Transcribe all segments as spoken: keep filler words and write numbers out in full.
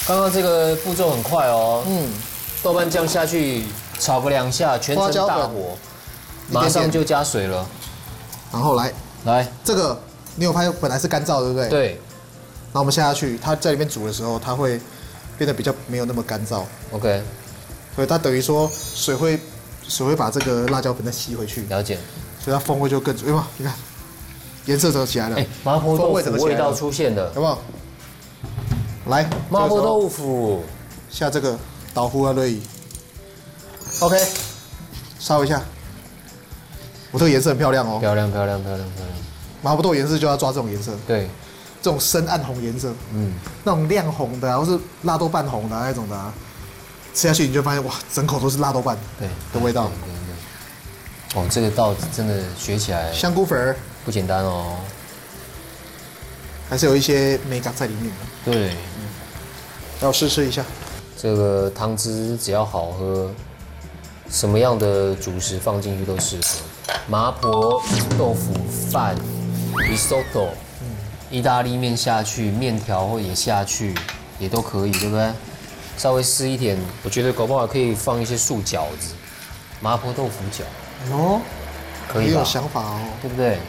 刚刚这个步骤很快哦。嗯，豆瓣酱下去炒个两下，全程大火，马上就加水了。 然后来来， 这个牛排本来是干燥，对不对？ 对。 然后我们下下去，它在里面煮的时候，它会变得比较没有那么干燥。 OK。 所以它等于说水会水会把这个辣椒粉再吸回去。 了解。 所以它风味就更足。有没有？你看，颜色都起来了。哎， 麻婆豆腐味道出现了， 有没有？来， 麻婆豆腐下这个豆腐啊瑞 ，OK， 烧一下。我这个颜色很漂亮哦， 漂亮漂亮漂亮漂亮。 麻婆豆腐颜色就要抓这种颜色， 对， 这种深暗红颜色，嗯，那种亮红的啊，或是辣豆瓣红的那种的啊，吃下去你就发现哇，整口都是辣豆瓣对的味道。对对对。哦，这个道真的学起来， 香菇粉不简单哦。 还是有一些美感在里面的。 对， 嗯，要试试一下。 这个汤汁只要好喝，什么样的主食放进去都适合。麻婆豆腐饭、risotto， 意大利面下去，面条或也下去，也都可以，对不对？稍微湿一点，我觉得搞不好可以放一些素饺子，麻婆豆腐饺。 哦， 可以吧？ 很有想法哦， 对不对？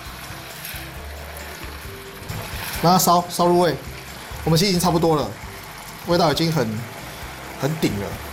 让它烧烧入味，我们其实已经差不多了，味道已经很很顶了。